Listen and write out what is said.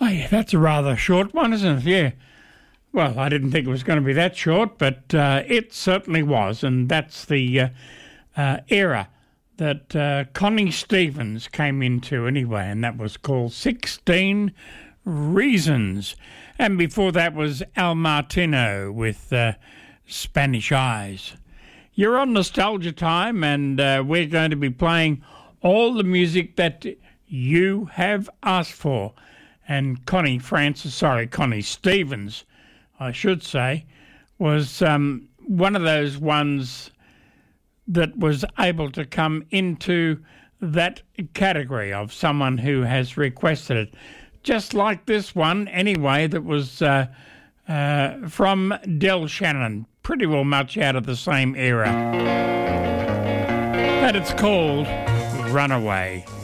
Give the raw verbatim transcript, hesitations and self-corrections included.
yeah, that's a rather short one, isn't it? Yeah. Well, I didn't think it was going to be that short, but uh, it certainly was, and that's the uh, uh, era that uh, Connie Stevens came into anyway, and that was called sixteen Reasons. And before that was Al Martino with uh, Spanish Eyes. You're on Nostalgia Time, and uh, we're going to be playing all the music that you have asked for. And Connie Francis, sorry, Connie Stevens, I should say, was um, one of those ones that was able to come into that category of someone who has requested it. Just like this one, anyway, that was uh, uh, from Del Shannon, pretty well much out of the same era. But it's called Runaway.